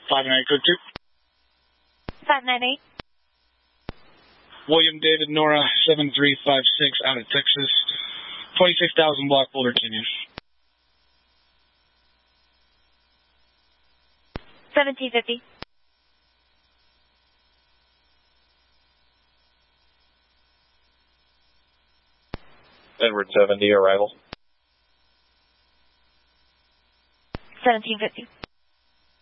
598 code 2. 598. William David Nora 7356 out of Texas. 26,000 block Boulder Canyon. 1750. Edward 70, arrival. 1750.